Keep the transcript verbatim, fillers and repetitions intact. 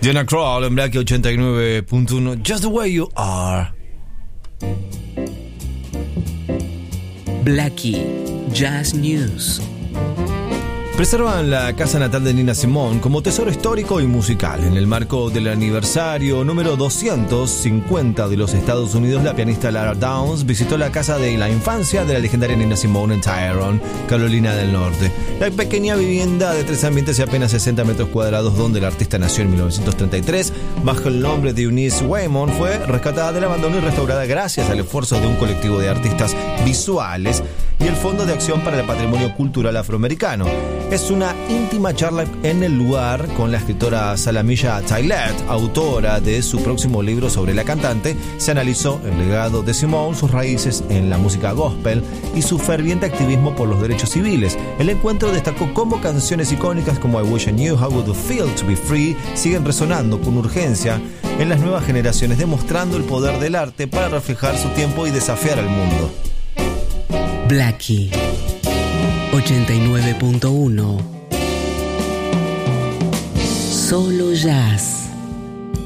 Diana Krall en Blackie ochenta y nueve punto uno. Just the way you are. Blackie Jazz News. Preservan la casa natal de Nina Simone como tesoro histórico y musical. En el marco del aniversario número doscientos cincuenta de los Estados Unidos, la pianista Lara Downs visitó la casa de la infancia de la legendaria Nina Simone en Tyrone, Carolina del Norte. La pequeña vivienda de tres ambientes y apenas sesenta metros cuadrados, donde el artista nació en mil novecientos treinta y tres bajo el nombre de Eunice Waymon, fue rescatada del abandono y restaurada gracias al esfuerzo de un colectivo de artistas visuales y el Fondo de Acción para el Patrimonio Cultural Afroamericano. Es una íntima charla en el lugar con la escritora Salamilla Taylet, autora de su próximo libro sobre la cantante. Se analizó el legado de Simone, sus raíces en la música gospel y su ferviente activismo por los derechos civiles. El encuentro destacó cómo canciones icónicas como I Wish I Knew How Would It Feel to Be Free siguen resonando con urgencia en las nuevas generaciones, demostrando el poder del arte para reflejar su tiempo y desafiar al mundo. Blackie ochenta y nueve punto uno. Solo jazz.